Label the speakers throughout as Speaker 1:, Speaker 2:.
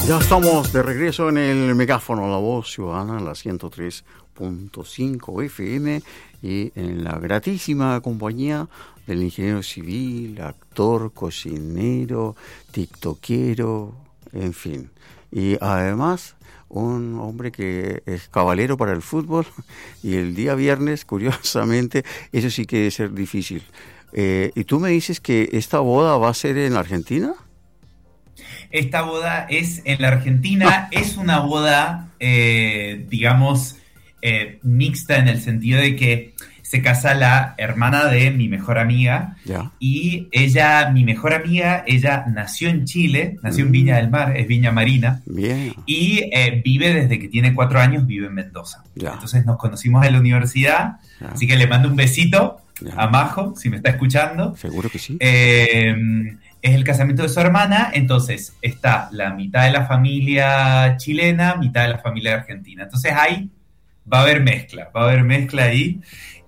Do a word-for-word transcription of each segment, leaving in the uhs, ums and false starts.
Speaker 1: Ya estamos de regreso en el megáfono, la voz ciudadana, la ciento tres punto cinco F M y en la gratísima compañía del ingeniero civil, actor, cocinero, tiktokero, en fin. Y además un hombre que es caballero para el fútbol y el día viernes, curiosamente, eso sí que debe ser difícil. Eh, y tú me dices que esta boda va a ser en Argentina.
Speaker 2: Esta boda es en la Argentina, es una boda, eh, digamos, eh, mixta en el sentido de que se casa la hermana de mi mejor amiga.
Speaker 1: Ya.
Speaker 2: Y ella, mi mejor amiga, ella nació en Chile, nació mm. en Viña del Mar, es Viña Marina.
Speaker 1: Bien.
Speaker 2: Y eh, vive desde que tiene cuatro años, vive en Mendoza.
Speaker 1: Ya.
Speaker 2: Entonces nos conocimos en la universidad,
Speaker 1: ya.
Speaker 2: Así que le mando un besito
Speaker 1: ya.
Speaker 2: a Majo, si me está escuchando.
Speaker 1: Seguro que sí.
Speaker 2: Eh, Es el casamiento de su hermana, entonces está la mitad de la familia chilena, mitad de la familia argentina. Entonces ahí va a haber mezcla, va a haber mezcla ahí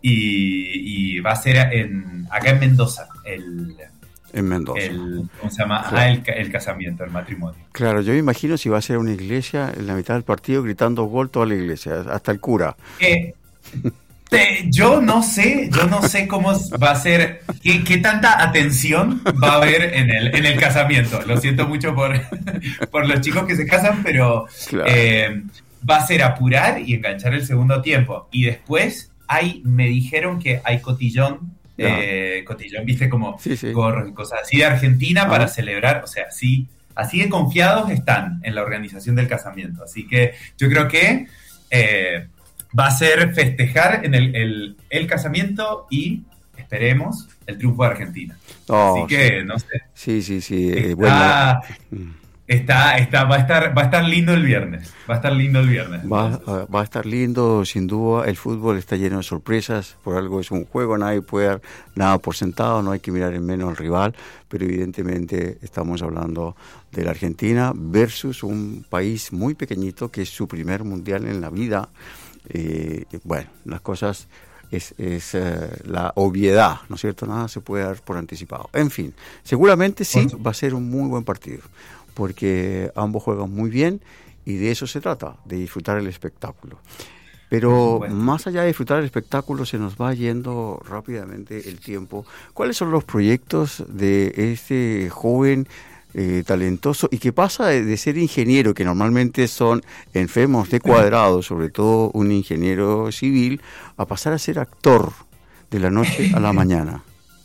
Speaker 2: y, y va a ser en, acá en Mendoza, el,
Speaker 1: en Mendoza.
Speaker 2: El, ¿cómo se llama?
Speaker 1: Claro.
Speaker 2: Ah, el, el casamiento, el matrimonio.
Speaker 1: Claro, yo me imagino si va a ser una iglesia, en la mitad del partido gritando gol toda la iglesia, hasta el cura.
Speaker 2: Eh, Te, yo no sé, yo no sé cómo va a ser, qué, qué tanta atención va a haber en el, en el casamiento. Lo siento mucho por, por los chicos que se casan, pero
Speaker 1: claro.
Speaker 2: eh, va a ser apurar y enganchar el segundo tiempo. Y después hay, me dijeron que hay cotillón, eh, cotillón, viste, como
Speaker 1: sí, sí.
Speaker 2: gorros y cosas así de Argentina
Speaker 1: ah.
Speaker 2: para celebrar, o sea, así, así de confiados están en la organización del casamiento. Así que yo creo que... Eh, va a ser festejar en el, el, el casamiento y, esperemos, el triunfo de Argentina.
Speaker 1: Oh,
Speaker 2: Así que,
Speaker 1: sí.
Speaker 2: no sé.
Speaker 1: Sí, sí, sí.
Speaker 2: Está,
Speaker 1: eh, bueno.
Speaker 2: está, está, va, a estar, va a estar lindo el viernes. Va a estar lindo el viernes.
Speaker 1: Va, va a estar lindo, sin duda. El fútbol está lleno de sorpresas. Por algo es un juego, nadie puede dar nada por sentado, no hay que mirar en menos al rival. Pero evidentemente estamos hablando de la Argentina versus un país muy pequeñito que es su primer mundial en la vida. Eh, bueno, las cosas es, es eh, la obviedad, ¿no es cierto? Nada se puede dar por anticipado. En fin, seguramente sí va a ser un muy buen partido, porque ambos juegan muy bien y de eso se trata, de disfrutar el espectáculo. Pero bueno, más allá de disfrutar el espectáculo, se nos va yendo rápidamente el tiempo. ¿Cuáles son los proyectos de este joven Eh, talentoso y que pasa de, de ser ingeniero, que normalmente son enfermos de cuadrado, sobre todo un ingeniero civil, a pasar a ser actor de la noche a la mañana?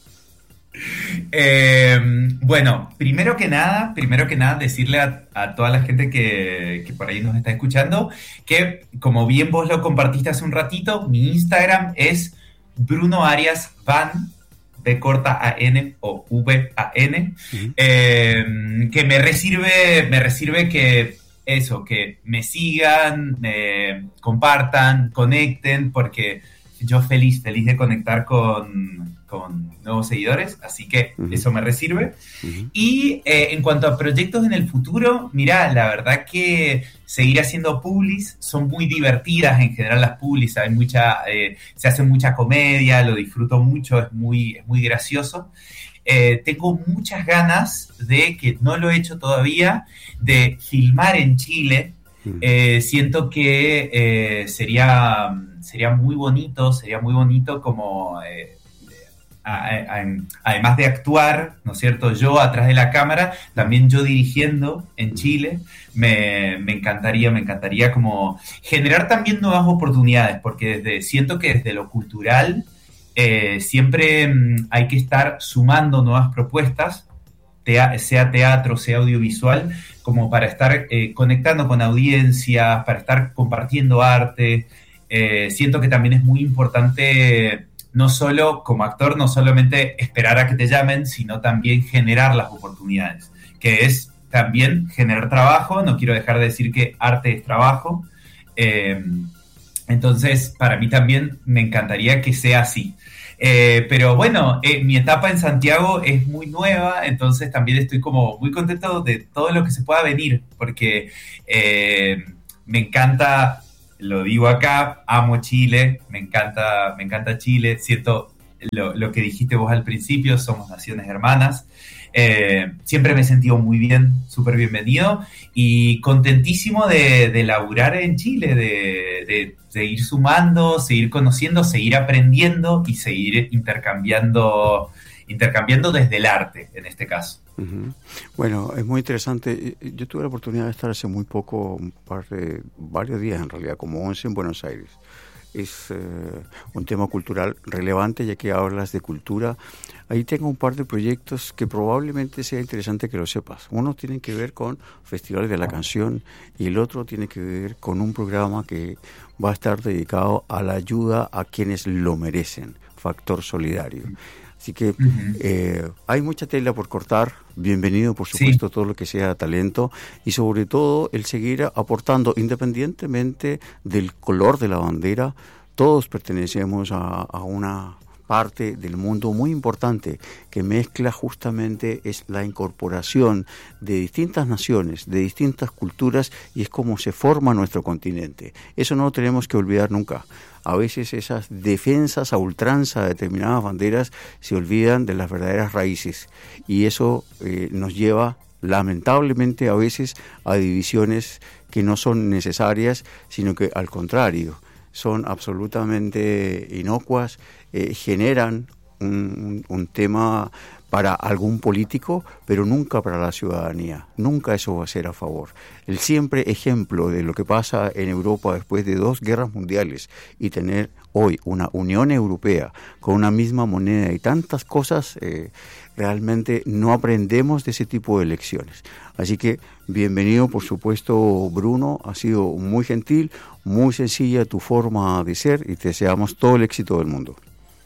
Speaker 2: Eh, bueno, primero que nada, primero que nada decirle a, a toda la gente que, que por ahí nos está escuchando que, como bien vos lo compartiste hace un ratito, mi Instagram es Bruno Arias Van, B corta A N o V A N, uh-huh. eh, que me resirve, me resirve que eso, que me sigan, me compartan, conecten, porque yo feliz, feliz de conectar con, con nuevos seguidores, así que uh-huh. eso me resirve. Uh-huh. Y eh, en cuanto a proyectos en el futuro, mira, la verdad que seguir haciendo publis, son muy divertidas en general las publis, hay mucha, eh, se hace mucha comedia, lo disfruto mucho, es muy, es muy gracioso. Eh, tengo muchas ganas de, que no lo he hecho todavía, de filmar en Chile. Uh-huh. Eh, siento que eh, sería... sería muy bonito, sería muy bonito como, eh, a, a, a, además de actuar, ¿no es cierto?, yo atrás de la cámara, también yo dirigiendo en Chile, me, me encantaría, me encantaría como generar también nuevas oportunidades, porque desde, siento que desde lo cultural eh, siempre mm, hay que estar sumando nuevas propuestas, tea, sea teatro, sea audiovisual, como para estar eh, conectando con audiencias, para estar compartiendo arte. Eh, siento que también es muy importante, no solo como actor, no solamente esperar a que te llamen, sino también generar las oportunidades, que es también generar trabajo. No quiero dejar de decir que arte es trabajo. Eh, entonces, para mí también me encantaría que sea así. Eh, pero bueno, eh, mi etapa en Santiago es muy nueva, entonces también estoy como muy contento de todo lo que se pueda venir, porque eh, me encanta... Lo digo acá, amo Chile, me encanta, me encanta Chile, siento lo, lo que dijiste vos al principio, somos naciones hermanas, Eh, siempre me he sentido muy bien, súper bienvenido y contentísimo de, de laburar en Chile, de, de seguir sumando, seguir conociendo, seguir aprendiendo y seguir intercambiando, intercambiando desde el arte, en este caso.
Speaker 1: Uh-huh. Bueno, es muy interesante. Yo tuve la oportunidad de estar hace muy poco, un par de, varios días en realidad, como once en Buenos Aires. Es eh, un tema cultural relevante, ya que hablas de cultura. Ahí tengo un par de proyectos que probablemente sea interesante que lo sepas. Uno tiene que ver con festivales de la canción y el otro tiene que ver con un programa que va a estar dedicado a la ayuda a quienes lo merecen, Factor Solidario. Así que uh-huh. eh, hay mucha tela por cortar. Bienvenido, por supuesto, sí. todo lo que sea talento y sobre todo el seguir aportando, independientemente del color de la bandera. Todos pertenecemos a, a una parte del mundo muy importante que mezcla justamente es la incorporación de distintas naciones, de distintas culturas y es como se forma nuestro continente. Eso no lo tenemos que olvidar nunca. A veces esas defensas a ultranza de determinadas banderas se olvidan de las verdaderas raíces y eso eh, nos lleva lamentablemente a veces a divisiones que no son necesarias, sino que al contrario son absolutamente inocuas, eh, generan un, un, un tema para algún político, pero nunca para la ciudadanía. Nunca eso va a ser a favor. El siempre ejemplo de lo que pasa en Europa después de dos guerras mundiales y tener hoy una Unión Europea con una misma moneda y tantas cosas, eh, realmente no aprendemos de ese tipo de lecciones. Así que bienvenido, por supuesto, Bruno. Ha sido muy gentil, muy sencilla tu forma de ser y te deseamos todo el éxito del mundo.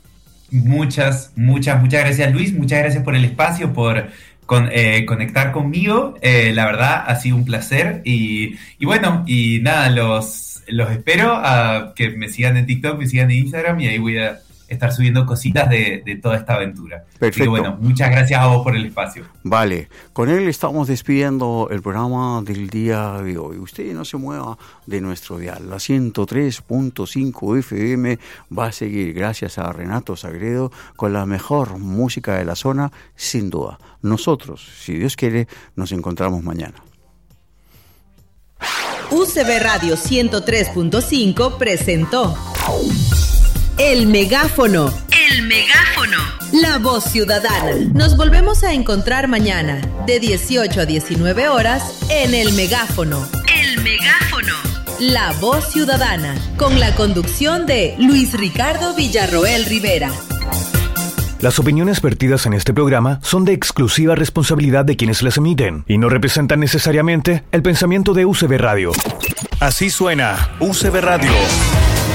Speaker 2: Muchas, muchas, muchas gracias, Luis. Muchas gracias por el espacio, por con, eh, conectar conmigo. Eh, la verdad, ha sido un placer. Y, y bueno, y nada, los, los espero a que me sigan en TikTok, me sigan en Instagram y ahí voy a estar subiendo cositas de, de toda esta aventura.
Speaker 1: Perfecto.
Speaker 2: Así que bueno, muchas gracias a vos por el espacio.
Speaker 1: Vale, con él estamos despidiendo el programa del día de hoy. Usted no se mueva de nuestro dial. La ciento tres punto cinco F M va a seguir, gracias a Renato Sagredo, con la mejor música de la zona, sin duda. Nosotros, si Dios quiere, nos encontramos mañana.
Speaker 3: U C B Radio ciento tres punto cinco presentó El Megáfono. El Megáfono. La voz ciudadana. Nos volvemos a encontrar mañana, de dieciocho a diecinueve horas, en El Megáfono. El Megáfono. La voz ciudadana. Con la conducción de Luis Ricardo Villarroel Rivera.
Speaker 4: Las opiniones vertidas en este programa son de exclusiva responsabilidad de quienes las emiten y no representan necesariamente el pensamiento de U C B Radio. Así suena U C B Radio.